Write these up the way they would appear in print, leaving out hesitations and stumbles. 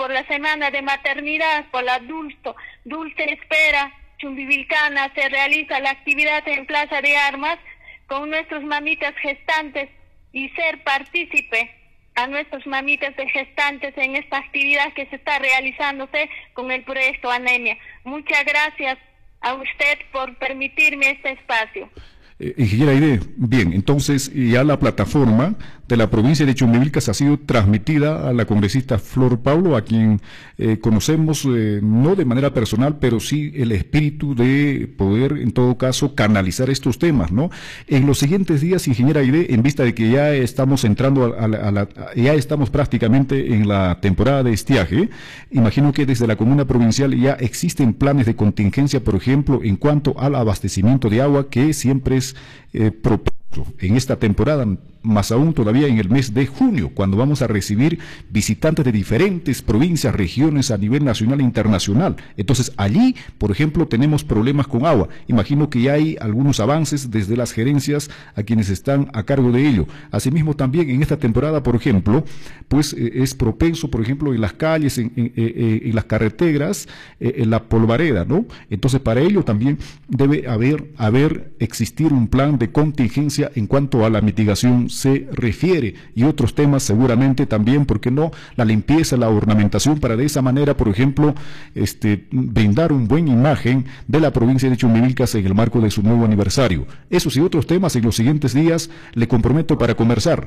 por la semana de maternidad, por la dulce espera chumbivilcana, se realiza la actividad en Plaza de Armas con nuestras mamitas gestantes y ser partícipe a nuestras mamitas de gestantes en esta actividad que se está realizándose con el proyecto Anemia. Muchas gracias a usted por permitirme este espacio. Ingeniera Aide, bien, entonces ya la plataforma de la provincia de Chumbivilcas ha sido transmitida a la congresista Flor Paulo, a quien conocemos no de manera personal, pero sí el espíritu de poder, en todo caso, canalizar estos temas, ¿no? En los siguientes días, ingeniera Aide, en vista de que ya estamos entrando ya estamos prácticamente en la temporada de estiaje, imagino que desde la comuna provincial ya existen planes de contingencia, por ejemplo, en cuanto al abastecimiento de agua, que siempre es propenso en esta temporada, más aún todavía en el mes de junio, cuando vamos a recibir visitantes de diferentes provincias, regiones a nivel nacional e internacional. Entonces allí, por ejemplo, tenemos problemas con agua. Imagino que ya hay algunos avances desde las gerencias a quienes están a cargo de ello. Asimismo, también en esta temporada, por ejemplo, pues es propenso, por ejemplo, en las calles, en las carreteras, en la polvareda, ¿no? Entonces, para ello también debe existir un plan de contingencia en cuanto a la mitigación se refiere, y otros temas seguramente también, ¿por qué no? La limpieza, la ornamentación, para de esa manera, por ejemplo, brindar una buena imagen de la provincia de Chumbivilcas en el marco de su nuevo aniversario. Esos y otros temas en los siguientes días le comprometo para conversar.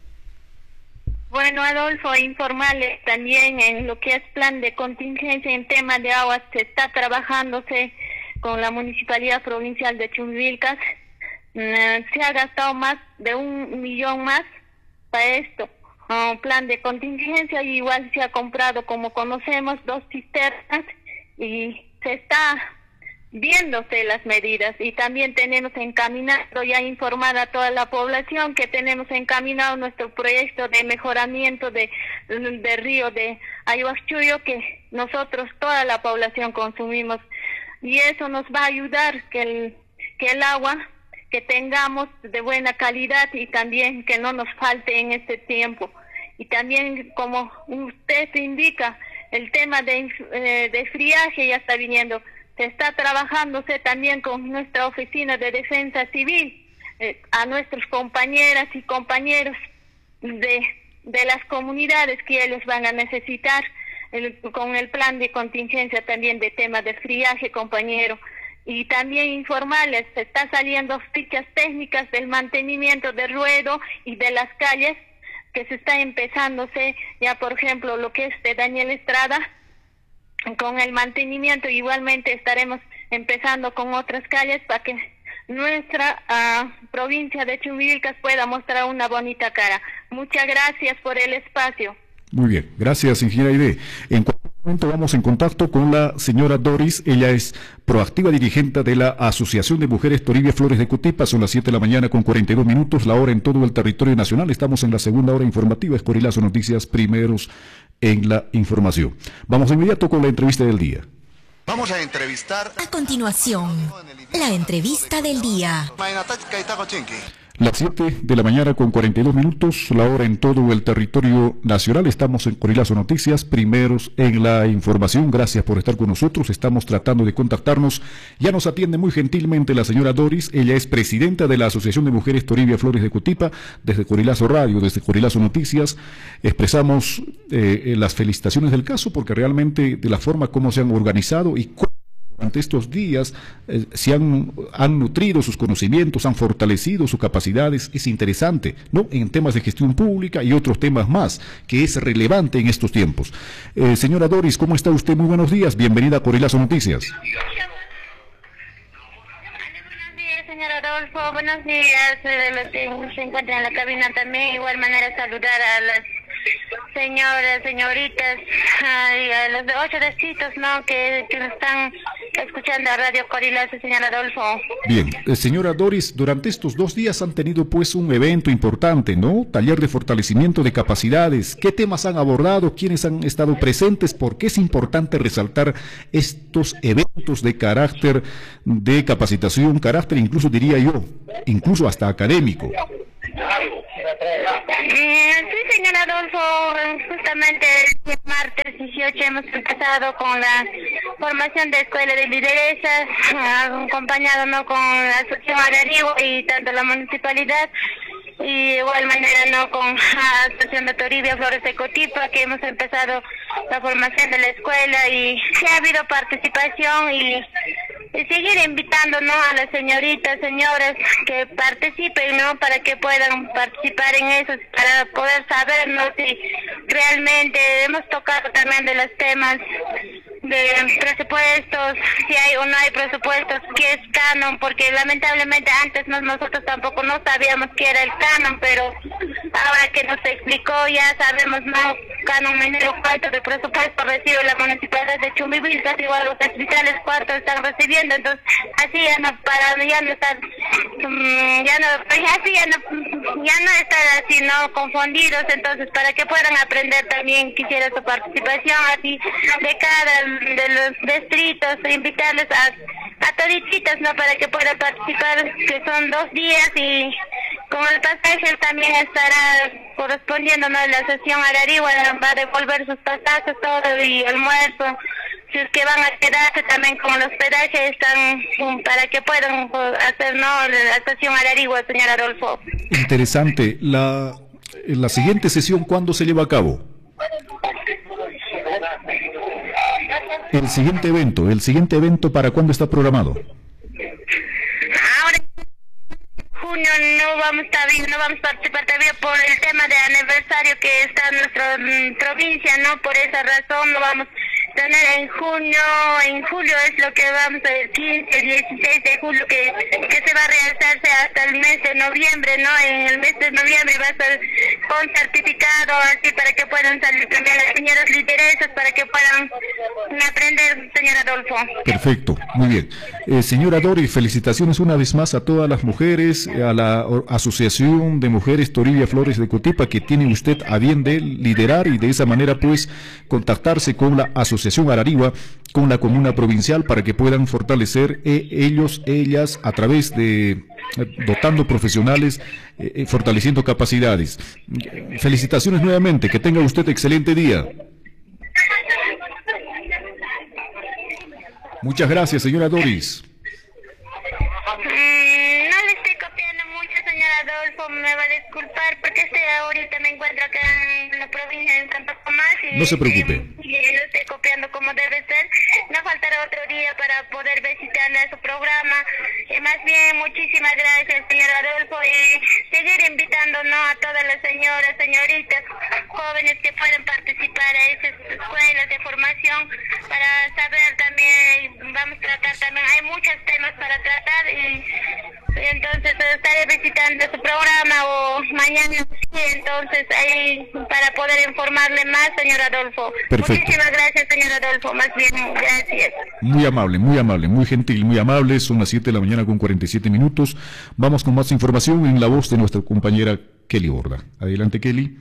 Bueno, Adolfo, informarles también en lo que es plan de contingencia en tema de agua, se está trabajándose con la Municipalidad Provincial de Chumbivilcas. Se ha gastado más de 1 millón más para esto, plan de contingencia, y igual se ha comprado, como conocemos, 2 cisternas y se está viéndose las medidas, y también tenemos encaminado, ya informada a toda la población que tenemos encaminado nuestro proyecto de mejoramiento de río de Ayahuaschuyo, que nosotros, toda la población, consumimos, y eso nos va a ayudar que el agua que tengamos de buena calidad y también que no nos falte en este tiempo. Y también, como usted indica, el tema de friaje ya está viniendo. Se está trabajándose también con nuestra oficina de defensa civil, a nuestros compañeras y compañeros de las comunidades que ellos van a necesitar, con el plan de contingencia también de tema de friaje, compañero. Y también informarles, se está saliendo fichas técnicas del mantenimiento de ruedo y de las calles, que se está empezándose ya, por ejemplo, lo que es de Daniel Estrada, con el mantenimiento. Igualmente estaremos empezando con otras calles para que nuestra provincia de Chumbivilcas pueda mostrar una bonita cara. Muchas gracias por el espacio. Muy bien, gracias, ingeniera Aide. En cualquier momento vamos en contacto con la señora Doris. Ella es proactiva dirigente de la Asociación de Mujeres Toribia Flores de Cutipa. Son las 7 de la mañana con 42 minutos, la hora en todo el territorio nacional. Estamos en la segunda hora informativa. Escorilazo Noticias, primeros en la información. Vamos de inmediato con la entrevista del día. Vamos a entrevistar... A continuación, la entrevista del día. Las 7 de la mañana con 42 minutos, la hora en todo el territorio nacional. Estamos en Escorilazo Noticias, primeros en la información. Gracias por estar con nosotros. Estamos tratando de contactarnos. Ya nos atiende muy gentilmente la señora Doris. Ella es presidenta de la Asociación de Mujeres Toribia Flores de Cutipa. Desde Escorilazo Radio, desde Escorilazo Noticias, expresamos las felicitaciones del caso, porque realmente de la forma como se han organizado y cómo durante estos días se han nutrido sus conocimientos, han fortalecido sus capacidades, es interesante, ¿no? En temas de gestión pública y otros temas más, que es relevante en estos tiempos. Señora Doris, ¿cómo está usted? Muy buenos días, bienvenida a Escorilazo Noticias. Buenos días, señor Adolfo, buenos días, los que se encuentran en la cabina también. De igual manera saludar a las señoras, señoritas, y a los de 8 distritos, ¿no?, que están escuchando a Radio Escorilazo, señor Adolfo. Bien, señora Doris, durante estos 2 días han tenido pues un evento importante, ¿no? Taller de fortalecimiento de capacidades. ¿Qué temas han abordado? ¿Quiénes han estado presentes? ¿Por qué es importante resaltar estos eventos de carácter de capacitación, carácter incluso diría yo, incluso hasta académico? Sí, señor Adolfo, justamente el martes 18 2018 hemos empezado con la formación de escuela de lideresas, acompañado no con la Asociación Ararigua y tanto la municipalidad, y de igual manera no con la Asociación de Toribia Flores de Cotipa, que hemos empezado la formación de la escuela, y sí ha habido participación y seguir invitando no a las señoritas, señores que participen, no, para que puedan participar en eso, para poder saber no si realmente hemos tocado también de los temas de presupuestos, si hay o no hay presupuestos, qué es canon, porque lamentablemente antes nosotros tampoco no sabíamos qué era el canon, pero ahora que nos explicó ya sabemos, no, canon minero, cuánto de presupuesto recibe la municipalidad de Chumbivilcas, igual los hospitales cuánto están recibiendo, entonces así ya no estar así no confundidos, entonces para que puedan aprender también quisiera su participación así de cada de los distritos, invitarles a todititas, no, para que puedan participar, que son 2 días, y con el pasaje también estará correspondiendo, no, la sesión Ararigua va a devolver sus pasajes todo y almuerzo, si es que van a quedarse también con el hospedaje, están para que puedan hacer no la sesión Ararigua, señor Adolfo. Interesante. La siguiente sesión, ¿cuándo se lleva a cabo? El siguiente evento, ¿para cuándo está programado? Ahora junio no vamos a participar todavía por el tema de aniversario que está en nuestra provincia, no, por esa razón no vamos a tener en julio es lo que vamos a ver, 15, 16 de julio que se va a realizarse hasta el mes de noviembre, no, en el mes de noviembre va a ser con certificado, así para que puedan salir también las señoras lideresas, para que puedan aprender, señor Adolfo. Perfecto, muy bien. Señora Doris, felicitaciones una vez más a todas las mujeres, a la Asociación de Mujeres Toribia Flores de Cotipa, que tiene usted a bien de liderar y de esa manera pues contactarse con la Asociación Ararigua, con la comuna provincial, para que puedan fortalecer ellas a través de dotando profesionales, fortaleciendo capacidades. Felicitaciones nuevamente, que tenga usted excelente día. Muchas gracias, señora Doris. No le estoy copiando mucho, señor Adolfo, me va a disculpar porque ahorita me encuentro acá en la provincia de Santo Tomás y no se preocupe. Y lo estoy copiando como debe ser. No faltará otro día para poder visitarle a su programa. Más bien, muchísimas gracias, señor Adolfo, y seguir invitando no a todas las señoras, señoritas, jóvenes que pueden participar a esas escuelas de formación para saber también, vamos a tratar también, hay muchos temas para tratar y entonces estaré visitando su programa o mañana, entonces ahí para poder informarle más, señor Adolfo. Perfecto. Muchísimas gracias, señor Adolfo, más bien, gracias. Muy amable, muy gentil, muy amable. Son las 7 de la mañana con 47 minutos. Vamos con más información en la voz de nuestra compañera Kelly Borda. Adelante, Kelly.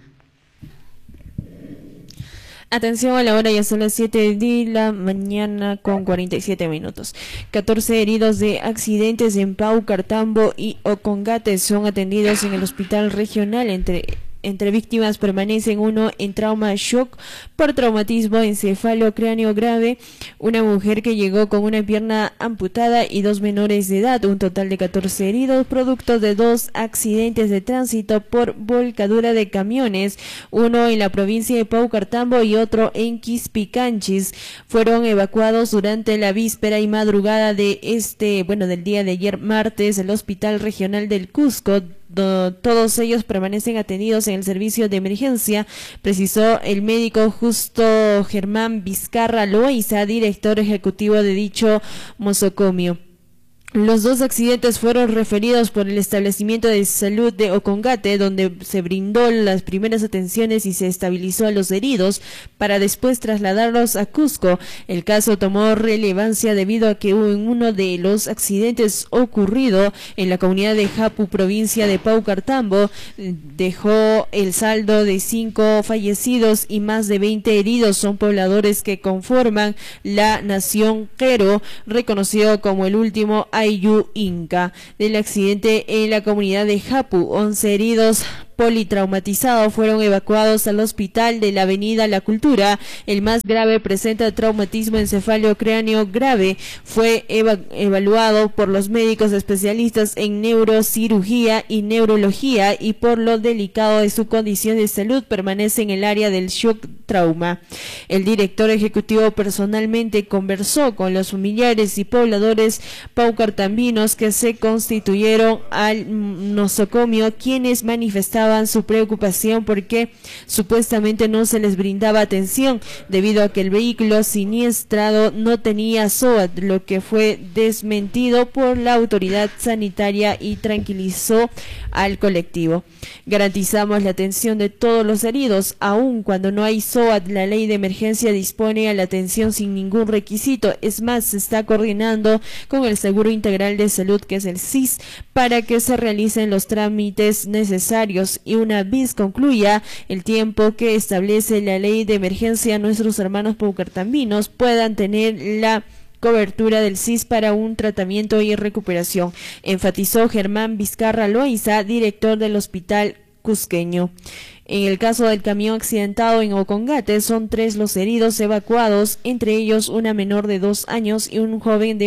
Atención a la hora, ya son las 7 de la mañana con 47 minutos. 14 heridos de accidentes en Paucartambo y Ocongate son atendidos en el hospital regional. Entre víctimas permanecen uno en trauma shock por traumatismo encefalocráneo grave, una mujer que llegó con una pierna amputada y 2 menores de edad, un total de 14 heridos producto de 2 accidentes de tránsito por volcadura de camiones, uno en la provincia de Paucartambo y otro en Quispicanchis. Fueron evacuados durante la víspera y madrugada de del día de ayer martes al hospital regional del Cusco. Todos ellos permanecen atendidos en el servicio de emergencia, precisó el médico Justo Germán Vizcarra Loaiza, director ejecutivo de dicho nosocomio. Los 2 accidentes fueron referidos por el establecimiento de salud de Ocongate, donde se brindó las primeras atenciones y se estabilizó a los heridos para después trasladarlos a Cusco. El caso tomó relevancia debido a que en uno de los accidentes ocurrido en la comunidad de Japu, provincia de Paucartambo, dejó el saldo de 5 fallecidos y más de 20 heridos. Son pobladores que conforman la nación Quero, reconocido como el último Ayllu Inca. Del accidente en la comunidad de Japu, 11 heridos politraumatizados fueron evacuados al hospital de la Avenida La Cultura. El más grave presenta traumatismo encefalocráneo grave. Fue evaluado por los médicos especialistas en neurocirugía y neurología y por lo delicado de su condición de salud permanece en el área del shock trauma. El director ejecutivo personalmente conversó con los familiares y pobladores paucartambinos que se constituyeron al nosocomio, quienes manifestaban su preocupación porque supuestamente no se les brindaba atención debido a que el vehículo siniestrado no tenía SOAT, lo que fue desmentido por la autoridad sanitaria y tranquilizó al colectivo. Garantizamos la atención de todos los heridos, aun cuando no hay SOAT, la ley de emergencia dispone a la atención sin ningún requisito. Es más, se está coordinando con el Seguro Integral de Salud, que es el SIS, para que se realicen los trámites necesarios y una vez concluya el tiempo que establece la ley de emergencia, nuestros hermanos paucartambinos puedan tener la cobertura del SIS para un tratamiento y recuperación, enfatizó Germán Vizcarra Loaiza, director del hospital cusqueño. En el caso del camión accidentado en Ocongate, son 3 los heridos evacuados, entre ellos una menor de 2 años y una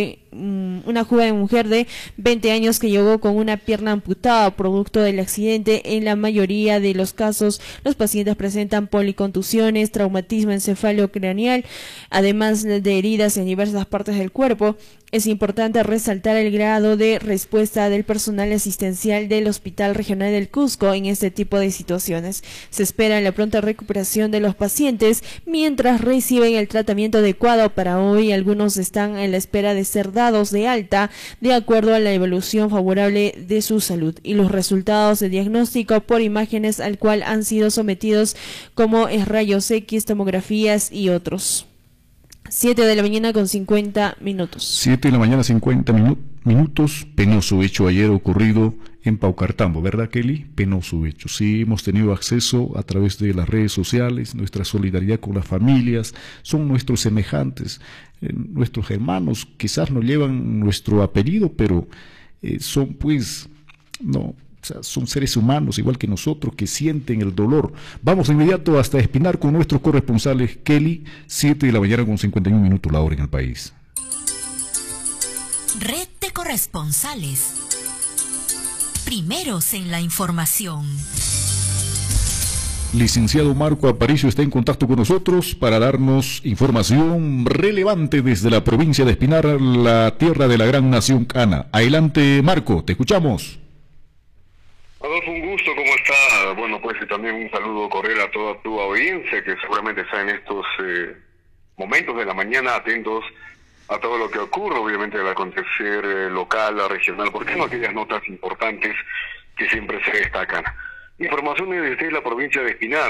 joven mujer de 20 años que llegó con una pierna amputada producto del accidente. En la mayoría de los casos, los pacientes presentan policontusiones, traumatismo encefalocraneal, además de heridas en diversas partes del cuerpo. Es importante resaltar el grado de respuesta del personal asistencial del Hospital Regional del Cusco en este tipo de situaciones. Se espera la pronta recuperación de los pacientes mientras reciben el tratamiento adecuado. Para hoy, algunos están en la espera de ser dados de alta de acuerdo a la evolución favorable de su salud y los resultados de diagnóstico por imágenes al cual han sido sometidos, como rayos X, tomografías y otros. 7 de la mañana con 50 minutos. 7 de la mañana 50 minutos. Penoso hecho ayer ocurrido en Paucartambo, ¿verdad, Kelly? Penoso hecho. Sí, hemos tenido acceso a través de las redes sociales, nuestra solidaridad con las familias, son nuestros semejantes, nuestros hermanos, quizás no llevan nuestro apellido, pero son pues, no, o sea, son seres humanos igual que nosotros que sienten el dolor. Vamos de inmediato hasta Espinar con nuestros corresponsales. Kelly, 7 de la mañana con 51 minutos la hora en el país. Red de corresponsales. Primeros en la información. Licenciado Marco Aparicio está en contacto con nosotros para darnos información relevante desde la provincia de Espinar, la tierra de la gran nación cana. Adelante, Marco, te escuchamos. Adolfo, un gusto, ¿cómo está? Bueno, pues también un saludo cordial a toda tu audiencia que seguramente está en estos momentos de la mañana atentos a todo lo que ocurre, obviamente al acontecer local, regional, ¿por qué no aquellas notas importantes que siempre se destacan? Informaciones desde la provincia de Espinar,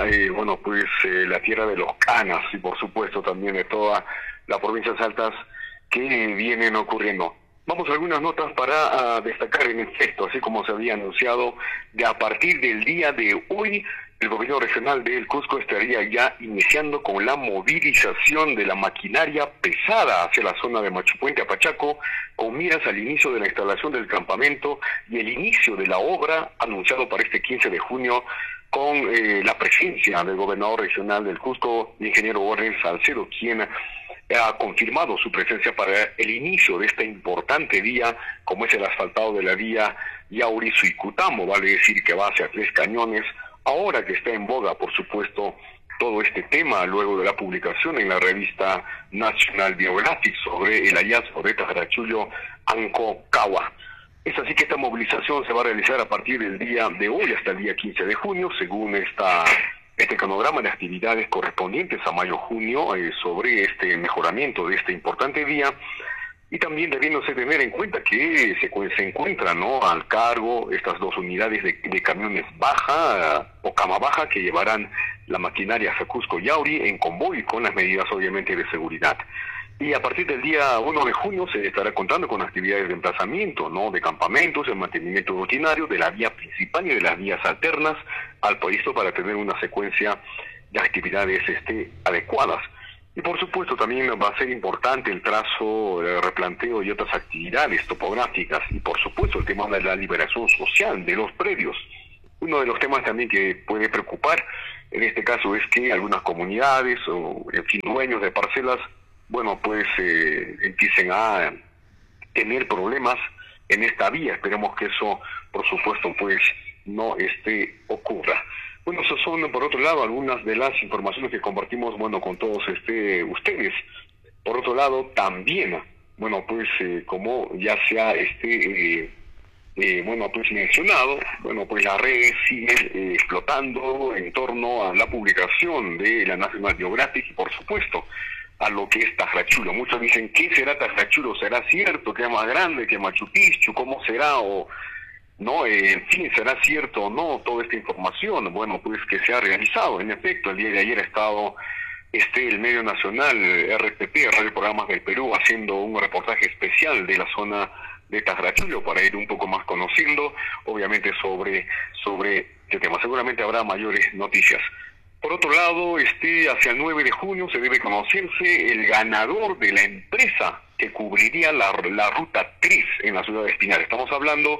la tierra de los canas y por supuesto también de todas las provincias altas que vienen ocurriendo. Vamos a algunas notas para destacar en efecto, así como se había anunciado, de a partir del día de hoy, el gobierno regional del Cusco estaría ya iniciando con la movilización de la maquinaria pesada hacia la zona de Machupuente, Apachaco, con miras al inicio de la instalación del campamento y el inicio de la obra anunciado para este 15 de junio con la presencia del gobernador regional del Cusco, el ingeniero Warren Salcedo, quien ha confirmado su presencia para el inicio de esta importante vía, como es el asfaltado de la vía Yauri-Suicutamo, vale decir que va hacia Tres Cañones, ahora que está en boga, por supuesto, todo este tema, luego de la publicación en la revista National Geographic sobre el hallazgo de Tajarachullo Ancocawa. Es así que esta movilización se va a realizar a partir del día de hoy hasta el día 15 de junio, según este cronograma de actividades correspondientes a mayo-junio sobre este mejoramiento de esta importante vía, y también debiéndose tener en cuenta que se encuentran al cargo estas 2 unidades de camiones baja o cama baja que llevarán la maquinaria hacia Cusco Yauri en convoy con las medidas obviamente de seguridad. Y a partir del día 1 de junio se estará contando con actividades de emplazamiento, de campamentos, el mantenimiento rutinario de la vía principal y de las vías alternas al previsto para tener una secuencia de actividades adecuadas. Y por supuesto también va a ser importante el trazo, el replanteo y otras actividades topográficas y por supuesto el tema de la liberación social de los predios. Uno de los temas también que puede preocupar en este caso es que algunas comunidades o, en fin, dueños de parcelas, bueno, pues empiecen a tener problemas en esta vía. Esperemos que eso, por supuesto, pues no ocurra. Bueno, esas son, por otro lado, algunas de las informaciones que compartimos, bueno, con todos ustedes. Por otro lado, también, bueno, pues como ya se ha bueno, pues mencionado, bueno, pues las redes siguen explotando en torno a la publicación de la National Geographic y, por supuesto, a lo que es Tajrachulo. Muchos dicen, ¿qué será Tajrachulo? ¿Será cierto que es más grande que Machu Picchu? ¿Cómo será? O no, en fin, ¿será cierto o no toda esta información? Bueno, pues que se ha realizado. En efecto, el día de ayer ha estado el medio nacional RPP, Radio Programas del Perú, haciendo un reportaje especial de la zona de Tajrachulo para ir un poco más conociendo, obviamente, sobre este tema. Seguramente habrá mayores noticias. Por otro lado, hacia el 9 de junio se debe conocerse el ganador de la empresa que cubriría la ruta 3 en la ciudad de Espinar. Estamos hablando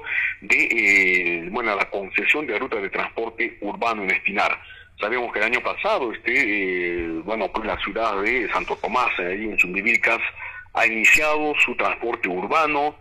de la concesión de ruta de transporte urbano en Espinar. Sabemos que el año pasado, pues la ciudad de Santo Tomás, ahí en Chumbivilcas, ha iniciado su transporte urbano.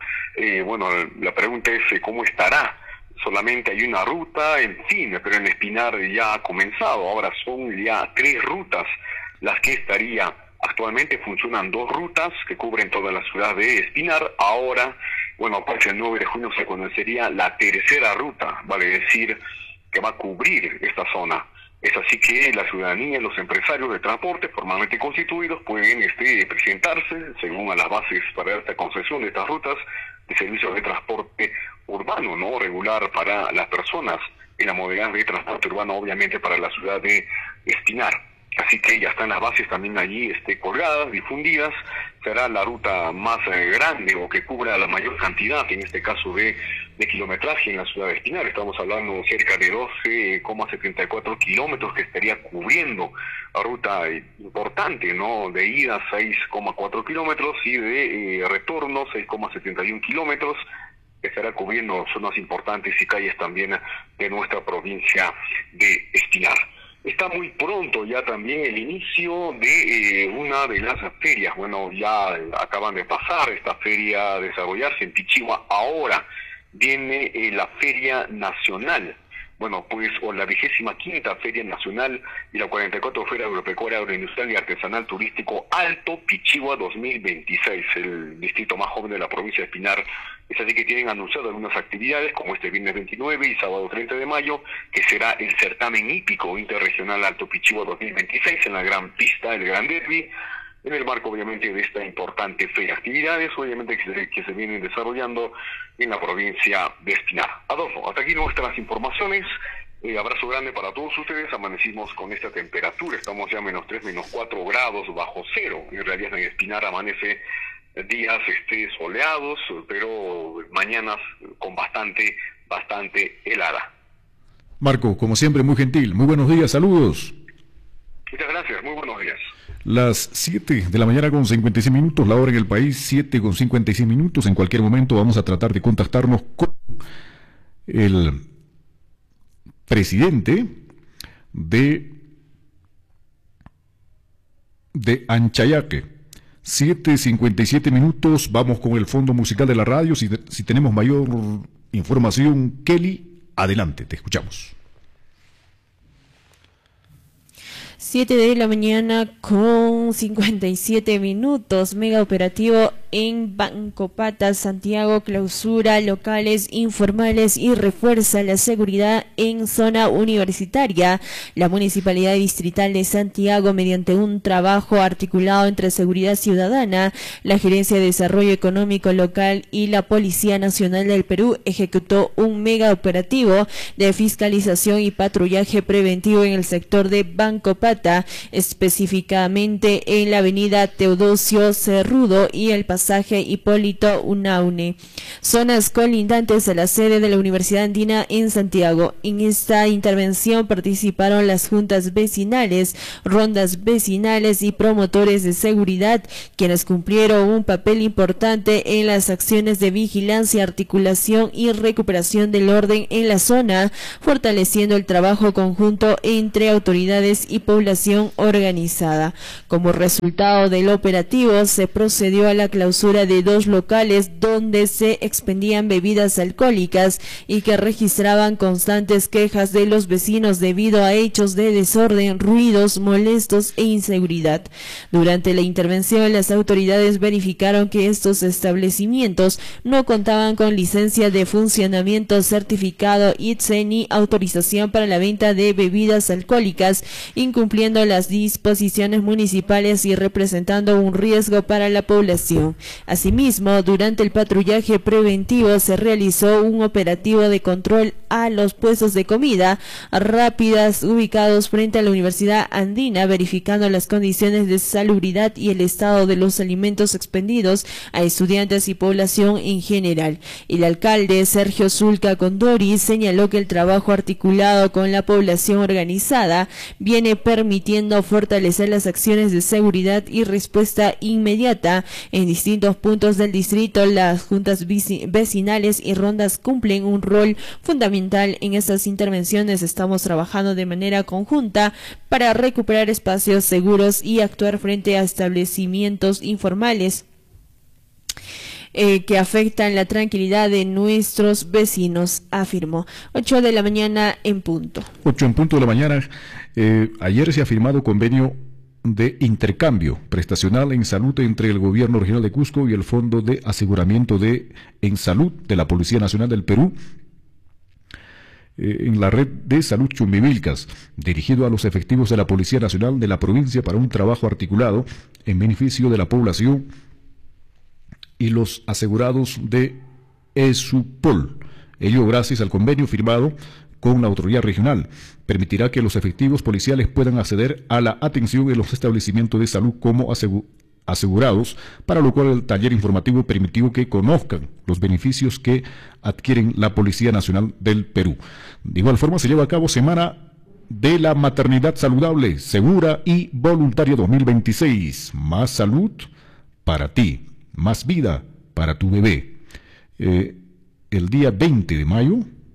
La pregunta es cómo estará. Solamente hay una ruta, en fin, pero en Espinar ya ha comenzado. Ahora son ya 3 rutas las que estaría. Actualmente funcionan 2 rutas que cubren toda la ciudad de Espinar. Ahora, bueno, pues el 9 de junio se conocería la tercera ruta, vale decir que va a cubrir esta zona. Es así que la ciudadanía y los empresarios de transporte formalmente constituidos pueden presentarse según a las bases para esta concesión de estas rutas de servicios de transporte urbano, no regular para las personas, y la modalidad de transporte urbano obviamente para la ciudad de Espinar. Así que ya están las bases también allí colgadas, difundidas. Será la ruta más grande o que cubra la mayor cantidad, en este caso de kilometraje en la ciudad de Espinar. Estamos hablando cerca de 12,74 kilómetros que estaría cubriendo la ruta importante, ¿no? De ida 6,4 kilómetros y de retorno 6,71 kilómetros, que estará cubriendo zonas importantes y calles también de nuestra provincia de Espinar. Está muy pronto ya también el inicio de una de las ferias. Bueno, ya acaban de pasar esta feria a desarrollarse en Pichigua. Ahora viene la Feria Nacional. Bueno, pues, o la 25ª Feria Nacional y la 44 Feria Agropecuaria, Agroindustrial y Artesanal Turístico Alto Pichigua 2026, el distrito más joven de la provincia de Espinar. Es así que tienen anunciado algunas actividades, como este viernes 29 y sábado 30 de mayo, que será el certamen hípico interregional Alto Pichigua 2026 en la gran pista, el Gran Derby, en el marco obviamente de esta importante feria. Actividades obviamente que se vienen desarrollando en la provincia de Espinar. Adolfo, hasta aquí nuestras informaciones. Abrazo grande para todos ustedes. Amanecimos con esta temperatura, estamos ya -3, -4 grados bajo cero. En realidad en Espinar amanece días soleados, pero mañanas con bastante helada. Marco, como siempre, muy gentil. Muy buenos días, saludos. Muchas gracias, muy buenos días. Las 7 de la mañana con 56 minutos, la hora en el país, 7 con 56 minutos. En cualquier momento vamos a tratar de contactarnos con el presidente de Anchayaque. 7:57 minutos, vamos con el fondo musical de la radio. Si tenemos mayor información, Kelly, adelante, te escuchamos. 7 de la mañana con 57 minutos, mega operativo en Bancopata, Santiago, clausura locales informales y refuerza la seguridad en zona universitaria. La Municipalidad Distrital de Santiago, mediante un trabajo articulado entre Seguridad Ciudadana, la Gerencia de Desarrollo Económico Local y la Policía Nacional del Perú, ejecutó un mega operativo de fiscalización y patrullaje preventivo en el sector de Bancopata, específicamente en la avenida Teodosio Cerrudo y el paseo Pasaje Hipólito Unaune, zonas colindantes a la sede de la Universidad Andina en Santiago. En esta intervención participaron las juntas vecinales, rondas vecinales y promotores de seguridad, quienes cumplieron un papel importante en las acciones de vigilancia, articulación y recuperación del orden en la zona, fortaleciendo el trabajo conjunto entre autoridades y población organizada. Como resultado del operativo, se procedió a la clausura de 2 locales donde se expendían bebidas alcohólicas y que registraban constantes quejas de los vecinos debido a hechos de desorden, ruidos molestos e inseguridad. Durante la intervención, las autoridades verificaron que estos establecimientos no contaban con licencia de funcionamiento, certificado ITSE ni autorización para la venta de bebidas alcohólicas, incumpliendo las disposiciones municipales y representando un riesgo para la población. Asimismo, durante el patrullaje preventivo se realizó un operativo de control a los puestos de comida rápidas ubicados frente a la Universidad Andina, verificando las condiciones de salubridad y el estado de los alimentos expendidos a estudiantes y población en general. El alcalde Sergio Zulca Condori señaló que el trabajo articulado con la población organizada viene permitiendo fortalecer las acciones de seguridad y respuesta inmediata en distintos puntos del distrito. Las juntas vecinales y rondas cumplen un rol fundamental en estas intervenciones. Estamos trabajando de manera conjunta para recuperar espacios seguros y actuar frente a establecimientos informales que afectan la tranquilidad de nuestros vecinos, afirmó. 8 de la mañana en punto. 8 en punto de la mañana. Ayer se ha firmado convenio de intercambio prestacional en salud entre el Gobierno Regional de Cusco y el Fondo de Aseguramiento en Salud de la Policía Nacional del Perú, en la red de salud Chumbivilcas, dirigido a los efectivos de la Policía Nacional de la provincia para un trabajo articulado en beneficio de la población y los asegurados de ESUPOL. Ello gracias al convenio firmado con la autoridad regional. Permitirá que los efectivos policiales puedan acceder a la atención en los establecimientos de salud como asegurados, para lo cual el taller informativo permitió que conozcan los beneficios que adquieren la Policía Nacional del Perú. De igual forma se lleva a cabo Semana de la Maternidad Saludable, Segura y Voluntaria 2026. Más salud para ti, más vida para tu bebé. El día 20 de mayo,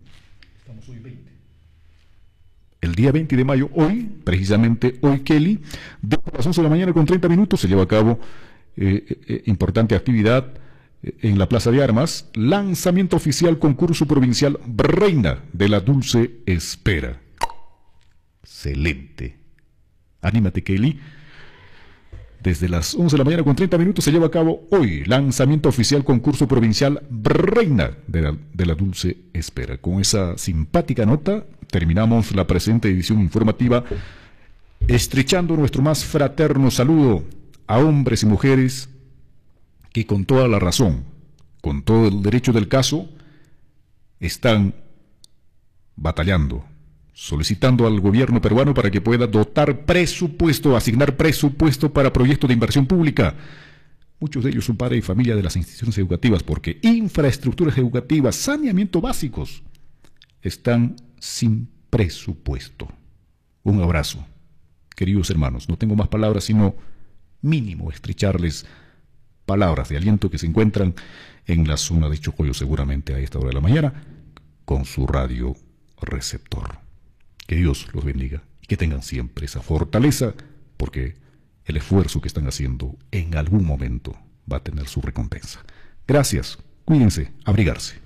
el día 20 de mayo, hoy, precisamente hoy, Kelly, de las 11 de la mañana con 30 minutos, se lleva a cabo importante actividad en la Plaza de Armas, lanzamiento oficial concurso provincial Reina de la Dulce Espera. Excelente. Anímate, Kelly. Desde las 11 de la mañana con 30 minutos se lleva a cabo hoy lanzamiento oficial concurso provincial Reina de la Dulce Espera. Con esa simpática nota terminamos la presente edición informativa, estrechando nuestro más fraterno saludo a hombres y mujeres que con toda la razón, con todo el derecho del caso, están batallando, solicitando al gobierno peruano para que pueda dotar presupuesto, asignar presupuesto para proyectos de inversión pública. Muchos de ellos son padres y familia de las instituciones educativas, porque infraestructuras educativas, saneamiento básicos, están sin presupuesto. Un abrazo, queridos hermanos. No tengo más palabras, sino mínimo estrecharles palabras de aliento que se encuentran en la zona de Chocoyo, seguramente a esta hora de la mañana, con su radio receptor. Que Dios los bendiga y que tengan siempre esa fortaleza, porque el esfuerzo que están haciendo en algún momento va a tener su recompensa. Gracias, cuídense, abrigarse.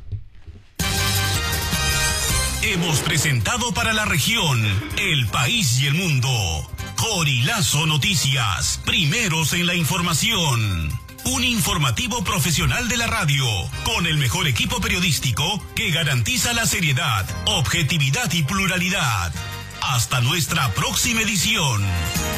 Hemos presentado para la región, el país y el mundo, Corilazo Noticias, primeros en la información. Un informativo profesional de la radio, con el mejor equipo periodístico que garantiza la seriedad, objetividad y pluralidad. Hasta nuestra próxima edición.